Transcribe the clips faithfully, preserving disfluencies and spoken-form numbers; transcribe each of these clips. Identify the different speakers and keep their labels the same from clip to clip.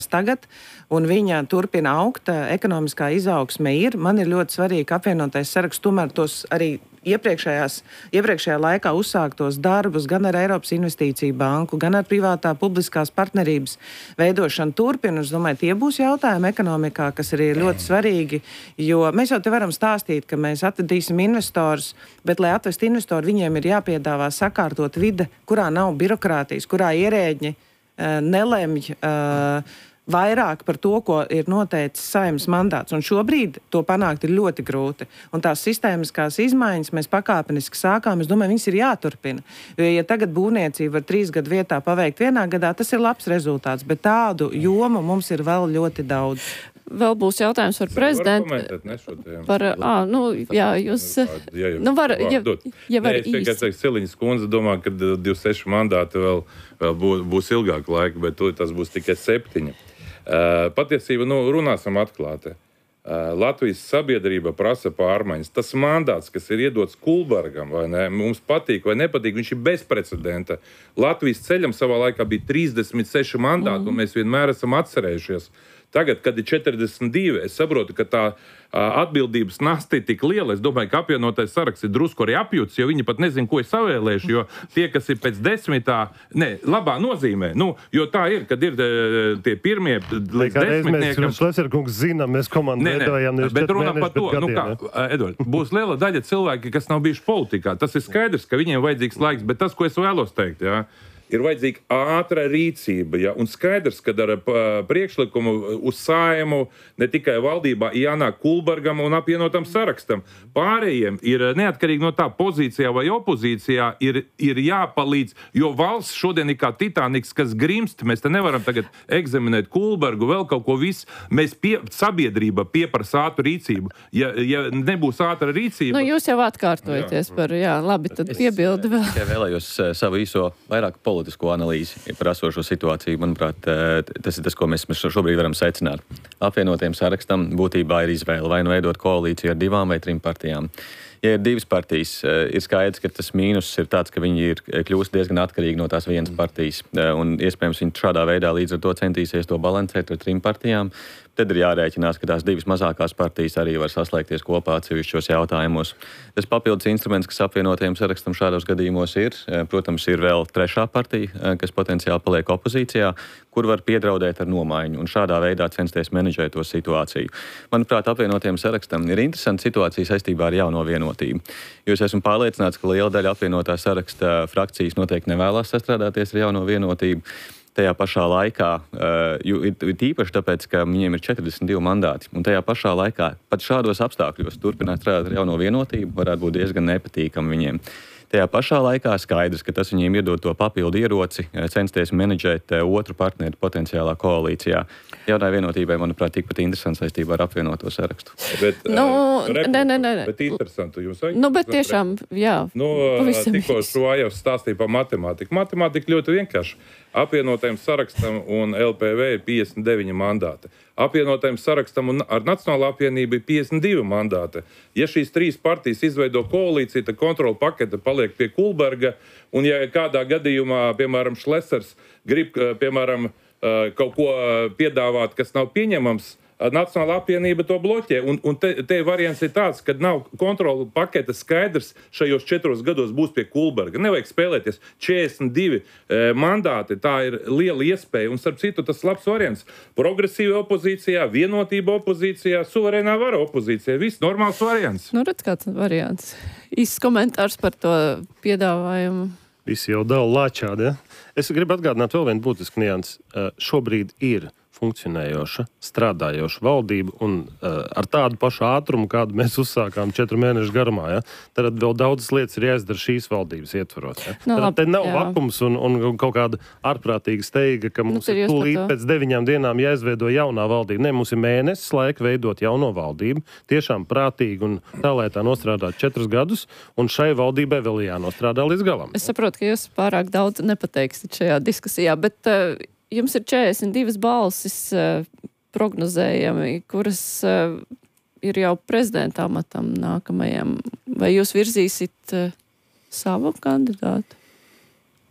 Speaker 1: tagad, un viņa turpina augt, ekonomiskā izaugsme ir. Man ir ļoti svarīgi, ka apvienotais saraksts tomēr tos arī iepriekšējās, iepriekšējā laikā uzsāktos darbus gan ar Eiropas Investīciju banku, gan ar privātā publiskās partnerības veidošanu turpina. Es domāju, tie būs jautājumi ekonomikā, kas arī ir ļoti svarīgi, jo mēs jau te varam stāstīt, ka mēs atvedīsim investorus, bet, lai atvest investoru, viņiem ir jāpiedāvā sakārtot vide, kurā nav birokrātijas, kurā ierēģi uh, nelemj uh, vairāk par to, ko ir noteicis Saeimas mandāts. Un šobrīd to panākt ir ļoti grūti. Un tās sistēmiskās izmaiņas mēs pakāpeniski sākām. Es domāju, viņas ir jāturpina. Jo, ja tagad būvniecība var trīs gadu vietā paveikt vienā gadā, tas ir labs rezultāts. Bet tādu jomu mums ir vēl ļoti daudz.
Speaker 2: Vēl būs jautājums par prezidentu. Par, ā, nu, jā, jūs,
Speaker 3: jā, jā,
Speaker 2: nu, var, ja, ja var
Speaker 3: Nē, es tikai teiktu, Siliņas kundze domā, ka divdesmit seši mandāti vēl, vēl būs, būs ilgāk laika, bet tas būs tikai septiņi. Uh, patiesība, nu, runāsim atklāti. Uh, Latvijas sabiedrība prasa pārmaiņas. Tas mandāts, kas ir iedots Kulbergam, vai ne, mums patīk vai nepatīk, viņš ir bezprecedenta. Latvijas ceļam savā laikā bija trīsdesmit seši mandāti, mm. un mēs vienmēr esam atcerējušies. Tagad, kad ir četrdesmit divi, es saprotu, ka tā uh, atbildības nasta ir tik liela. Es domāju, ka apvienotais saraksts ir drusku arī apjūts, jo viņi pat nezin, ko ir savēlējuši, jo tie, kas ir pēc desmitā, ne, labā nozīmē, nu, jo tā ir, kad ir uh, tie pirmie līdz desmitniekam.
Speaker 4: Mēs Šleserkungs zinām, mēs komandu veidojam nevis četri mēneši, bet gadiem. Nu kā,
Speaker 3: Edvard, būs liela daļa cilvēki, kas nav bijuši politikā. Tas ir skaidrs, ka viņiem vajadzīgs laiks, bet tas, ko es vēlos teikt, jā, ir vajadzīga ātra rīcība, ja? Un skaidrs, ka ar priekšlikumu uz Saeimu ne tikai valdībā jānāk Kulbergam un apvienotam sarakstam. Pārējiem ir neatkarīgi no tā pozīcijā vai opozīcijā ir, ir jāpalīdz, jo valsts šodien ir kā Titaniks, kas grimst. Mēs te nevaram tagad eksaminēt Kulbergu, vēl kaut ko visu. Mēs pie, sabiedrība pieprasa ātru rīcību. Ja, ja nebūs ātra rīcība...
Speaker 2: Nu, jūs jau atkārtojaties jā. par, jā, labi, tad piebildi vēl.
Speaker 5: Es vēlējos savu īso vairāk politiku politisko analīzi par esošo situāciju. Manuprāt, tas ir tas, ko mēs šobrīd varam secināt. Apvienotiem sarakstam būtībā ir izvēle vai nu veidot koalīciju ar divām vai trim partijām. Ja ir divas partijas, ir skaidrs, ka tas mīnus ir tāds, ka viņi ir kļūst diezgan atkarīgi no tās vienas partijas. Un iespējams viņi šādā veidā līdz ar to centīsies to balansēt ar trim partijām. Tad ir jārēķinās, ka tās divas mazākās partijas arī var saslēgties kopā atsevišķos jautājumos. Tas papildus instruments, kas apvienotajiem sarakstam šādos gadījumos ir, protams, ir vēl trešā partija, kas potenciāli paliek opozīcijā, kur var piedraudēt ar nomaiņu un šādā veidā censties menedžēt to situāciju. Manuprāt, apvienotajiem sarakstam ir interesanta situācija saistībā ar jauno vienotību. Jo es esmu pārliecināts, ka liela daļa apvienotā saraksta frakcijas noteikti nevēlās sastrādāties ar jauno vienotību. Tajā pašā laikā, uh, ir tīpaši tāpēc, ka viņiem ir četrdesmit divi mandāti, un tajā pašā laikā pat šādos apstākļos turpināt strādāt ar jauno vienotību varētu būt diezgan nepatīkami viņiem. Tajā pašā laikā skaidrs, ka tas viņiem iedod to papildu ieroci, censties menedžēt otru partneru potenciālā koalīcijā. Jaunai vienotībai, manuprāt, tikpat interesants saistībā ar apvienoto sarakstu.
Speaker 3: Bet,
Speaker 2: nu, ne, ne, ne.
Speaker 3: Bet interesantu jums vajag?
Speaker 2: Nu, bet tiešām, jā.
Speaker 3: Nu, tikko šo jau stāstīja par matemātiku. Matemātika ļoti vienkārši. Apvienotajam sarakstam un L P V ir piecdesmit deviņi mandāti. Apvienotajam sarakstam un ar Nacionālo apvienību ir piecdesmit divi mandāti. Ja šīs trīs partijas izveido koalīciju, tad kontrola pakete paliek pie Kulberga, un ja kādā gadījumā, piemēram, Šlesers grib, piemēram, kaut ko piedāvāt, kas nav pieņemams, Nacionālā apvienība to bloķē. Un, un te, te variants ir tāds, ka nav kontrola pakete skaidrs šajos četros gados būs pie Kulberga. Nevajag spēlēties četrdesmit divi e, mandāti. Tā ir liela iespēja. Un, starp citu, tas labs variants. Progresīva opozīcijā, vienotība opozīcijā, suverēnā vara opozīcijā. Viss normāls variants.
Speaker 2: Nu, redz kāds variants. Īsts komentārs par to piedāvājumu.
Speaker 4: Visi jau dala lāčādi, ja? Es gribu atgādināt vēl vienu būtisku niansi. Šobrīd ir funkcionējoša, strādājoša valdība un uh, ar tādu pašu ātrumu, kādu mēs uzsākām četru mēnešu garumā, ja? Tad vēl daudzas lietas ir jāizdara šīs valdības ietvaros. Ja?
Speaker 2: No,
Speaker 4: tad te nav
Speaker 2: jā.
Speaker 4: vakums un, un kaut kāda ārprātīga steiga, ka mums nu, ir tūlīt pēc deviņām dienām jāizveido jaunā valdība. Nē, mums ir mēnesis laika veidot jauno valdību, tiešām prātīgi un tā, lai tā nostrādāt četrus gadus, un šai valdībai vēl jānostrādā līdz galam.
Speaker 2: Es saprotu, ka jūs pārāk daudz nepateiksiet šajā diskusijā, bet uh, jums ir četrdesmit divas balsis uh, prognozējami, kuras uh, ir jau prezidenta amatam nākamajam. Vai jūs virzīsit uh, savu kandidātu?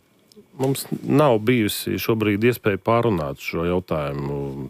Speaker 4: mums nav bijusi šobrīd iespēja pārunāt šo jautājumu